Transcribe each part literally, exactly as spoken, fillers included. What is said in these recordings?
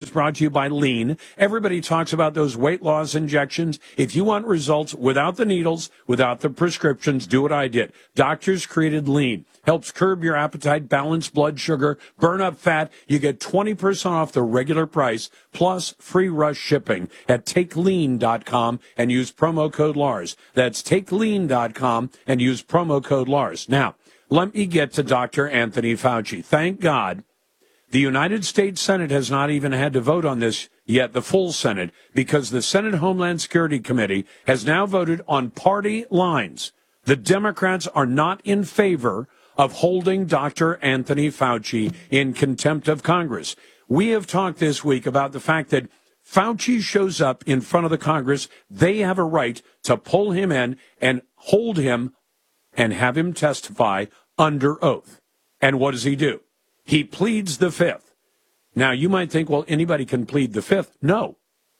is brought to you by Lean. Everybody talks about those weight loss injections. If you want results without the needles, without the prescriptions, do what I did. Doctors created Lean. Helps curb your appetite, balance blood sugar, burn up fat. You get twenty percent off the regular price, plus free rush shipping at take lean dot com and use promo code Lars. That's take lean dot com and use promo code Lars. Now, let me get to Doctor Anthony Fauci. Thank God the United States Senate has not even had to vote on this yet, the full Senate, because the Senate Homeland Security Committee has now voted on party lines. The Democrats are not in favor of holding Doctor Anthony Fauci in contempt of Congress. We have talked this week about the fact that Fauci shows up in front of the Congress. They have a right to pull him in and hold him and have him testify under oath. And what does he do? He pleads the fifth. Now, you might think, well, anybody can plead the fifth. No,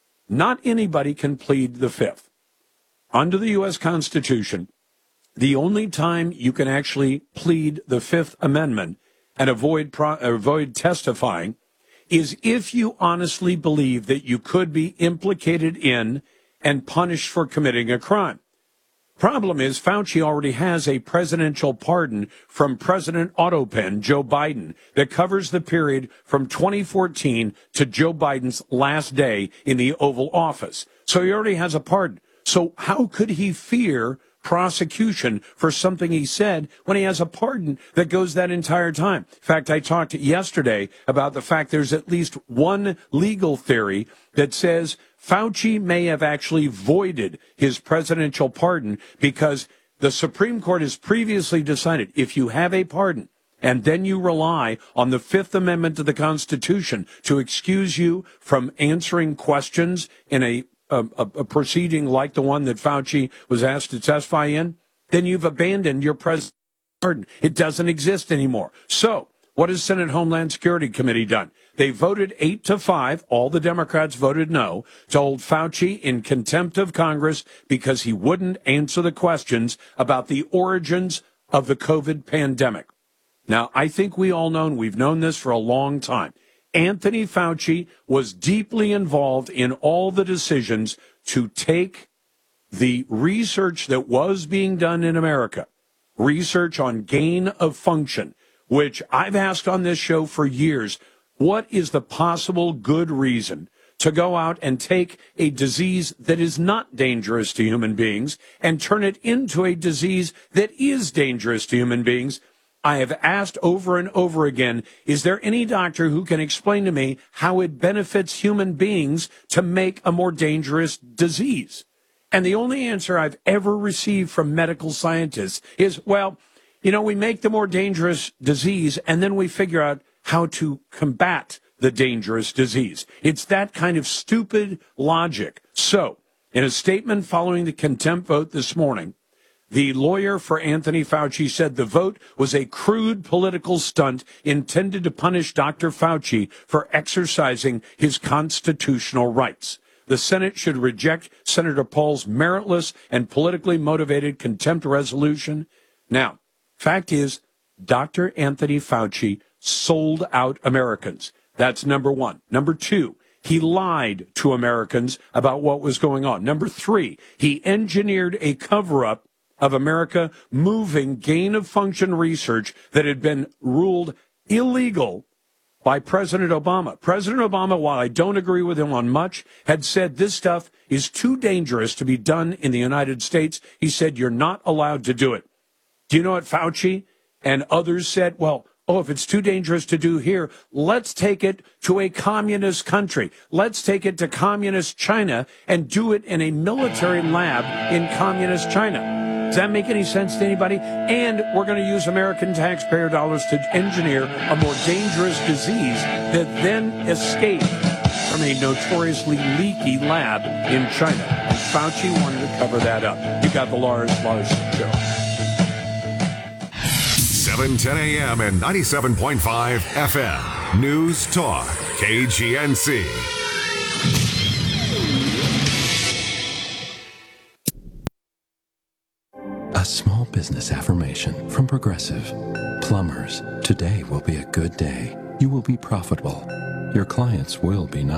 not anybody can plead the fifth. Under the U S Constitution, the only time you can actually plead the Fifth Amendment and avoid pro- avoid testifying is if you honestly believe that you could be implicated in and punished for committing a crime. Problem is, Fauci already has a presidential pardon from President Autopen, Joe Biden, that covers the period from twenty fourteen to Joe Biden's last day in the Oval Office. So he already has a pardon. So how could he fear prosecution for something he said when he has a pardon that goes that entire time? In fact, I talked yesterday about the fact there's at least one legal theory that says Fauci may have actually voided his presidential pardon because the Supreme Court has previously decided if you have a pardon and then you rely on the Fifth Amendment to the Constitution to excuse you from answering questions in a A, a, a proceeding like the one that Fauci was asked to testify in, then you've abandoned your president's pardon. It doesn't exist anymore. So what has Senate Homeland Security Committee done? They voted eight to five. All the Democrats voted no to hold Fauci in contempt of Congress because he wouldn't answer the questions about the origins of the COVID pandemic. Now, I think we all know, and we've known this for a long time, Anthony Fauci was deeply involved in all the decisions to take the research that was being done in America, research on gain of function, which I've asked on this show for years, what is the possible good reason to go out and take a disease that is not dangerous to human beings and turn it into a disease that is dangerous to human beings? I have asked over and over again, is there any doctor who can explain to me how it benefits human beings to make a more dangerous disease? And the only answer I've ever received from medical scientists is, well, you know, we make the more dangerous disease and then we figure out how to combat the dangerous disease. It's that kind of stupid logic. So, in a statement following the contempt vote this morning, the lawyer for Anthony Fauci said the vote was a crude political stunt intended to punish Doctor Fauci for exercising his constitutional rights. The Senate should reject Senator Paul's meritless and politically motivated contempt resolution. Now, fact is, Doctor Anthony Fauci sold out Americans. That's number one. Number two, he lied to Americans about what was going on. Number three, he engineered a cover-up of America moving gain-of-function research that had been ruled illegal by President Obama. President Obama, while I don't agree with him on much, had said this stuff is too dangerous to be done in the United States. He said, you're not allowed to do it. Do you know what Fauci and others said? Well, oh, if it's too dangerous to do here, let's take it to a communist country. Let's take it to communist China and do it in a military lab in communist China. Does that make any sense to anybody? And we're going to use American taxpayer dollars to engineer a more dangerous disease that then escaped from a notoriously leaky lab in China. And Fauci wanted to cover that up. You got the Lars Larson Show. seven ten a.m. and ninety-seven point five F M. News Talk, K G N C. A small business affirmation from Progressive. Plumbers, today will be a good day. You will be profitable. Your clients will be nice.